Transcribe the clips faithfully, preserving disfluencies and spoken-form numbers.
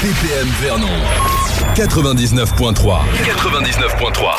P M Vernon quatre-vingt-dix-neuf point trois. quatre-vingt-dix-neuf point trois.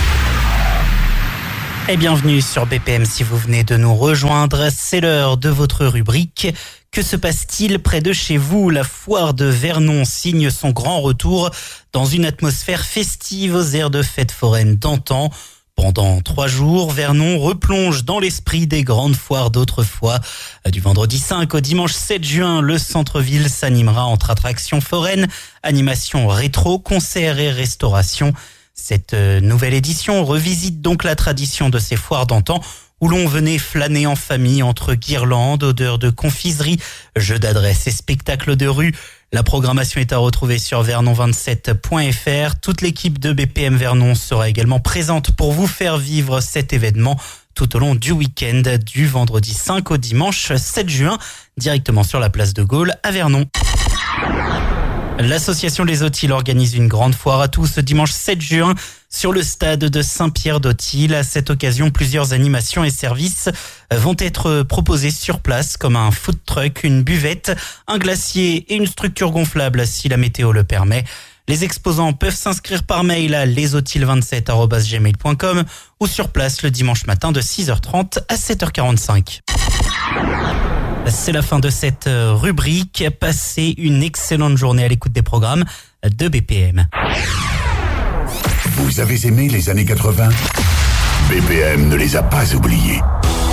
Et bienvenue sur B P M si vous venez de nous rejoindre. C'est l'heure de votre rubrique. Que se passe-t-il près de chez vous? La foire de Vernon signe son grand retour dans une atmosphère festive aux airs de fête foraine d'antan. Pendant trois jours, Vernon replonge dans l'esprit des grandes foires d'autrefois. Du vendredi cinq au dimanche sept juin, le centre-ville s'animera entre attractions foraines, animations rétro, concerts et restauration. Cette nouvelle édition revisite donc la tradition de ces foires d'antan où l'on venait flâner en famille entre guirlandes, odeurs de confiserie, jeux d'adresse et spectacles de rue. La programmation est à retrouver sur vernon vingt-sept point f r. Toute l'équipe de B P M Vernon sera également présente pour vous faire vivre cet événement tout au long du week-end du vendredi cinq au dimanche sept juin, directement sur la place de Gaulle à Vernon. L'association Les Autiles organise une grande foire à tous ce dimanche sept juin sur le stade de Saint-Pierre-d'Autils. À cette occasion, plusieurs animations et services vont être proposés sur place comme un food truck, une buvette, un glacier et une structure gonflable si la météo le permet. Les exposants peuvent s'inscrire par mail à lesautiles vingt-sept arobase gmail point com ou sur place le dimanche matin de six heures trente à sept heures quarante-cinq. C'est la fin de cette rubrique. Passez une excellente journée à l'écoute des programmes de B P M. Vous avez aimé les années quatre-vingts? B P M ne les a pas oubliés.